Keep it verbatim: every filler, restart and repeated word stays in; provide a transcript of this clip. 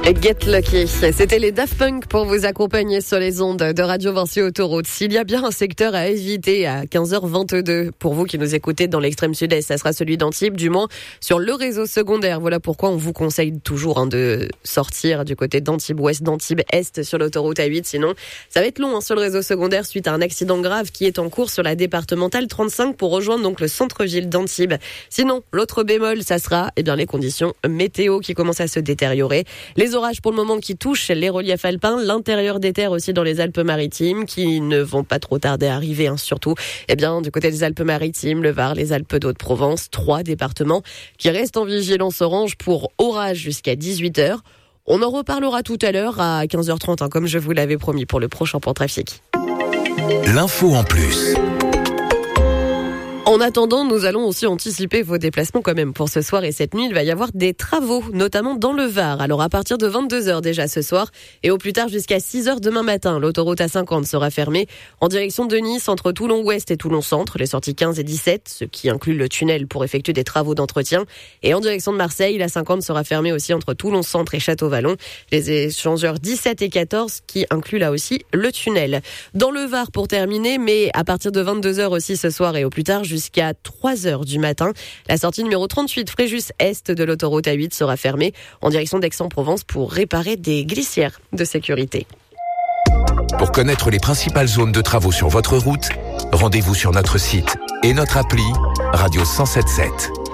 Get Lucky, c'était les Daft Punk pour vous accompagner sur les ondes de Radio Vinci Autoroute. S'il y a bien un secteur à éviter à quinze heures vingt-deux, pour vous qui nous écoutez dans l'extrême sud-est, ça sera celui d'Antibes, du moins sur le réseau secondaire. Voilà pourquoi on vous conseille toujours hein, de sortir du côté d'Antibes ouest, d'Antibes est sur l'autoroute A huit. Sinon, ça va être long hein, sur le réseau secondaire suite à un accident grave qui est en cours sur la départementale trente-cinq pour rejoindre donc le centre-ville d'Antibes. Sinon, l'autre bémol, ça sera eh bien, les conditions météo qui commencent à se détériorer. Les orages pour le moment qui touchent les reliefs alpins, l'intérieur des terres aussi dans les Alpes-Maritimes qui ne vont pas trop tarder à arriver, hein, surtout eh bien, du côté des Alpes-Maritimes, le Var, les Alpes d'Haute-Provence, trois départements qui restent en vigilance orange pour orage jusqu'à dix-huit heures. On en reparlera tout à l'heure à quinze heures trente, hein, comme je vous l'avais promis pour le prochain point trafic. L'info en plus. En attendant, nous allons aussi anticiper vos déplacements quand même. Pour ce soir et cette nuit, il va y avoir des travaux, notamment dans le Var. Alors à partir de vingt-deux heures déjà ce soir et au plus tard jusqu'à six heures demain matin, l'autoroute A cinquante sera fermée en direction de Nice entre Toulon-Ouest et Toulon-Centre, les sorties quinze et dix-sept, ce qui inclut le tunnel pour effectuer des travaux d'entretien. Et en direction de Marseille, l'A cinquante sera fermée aussi entre Toulon-Centre et Château-Vallon, les échangeurs dix-sept et quatorze qui incluent là aussi le tunnel. Dans le Var pour terminer, mais à partir de vingt-deux heures aussi ce soir et au plus tard jusqu'à trois heures du matin. La sortie numéro trente-huit Fréjus Est de l'autoroute A huit sera fermée en direction d'Aix-en-Provence pour réparer des glissières de sécurité. Pour connaître les principales zones de travaux sur votre route, rendez-vous sur notre site et notre appli Radio cent sept sept.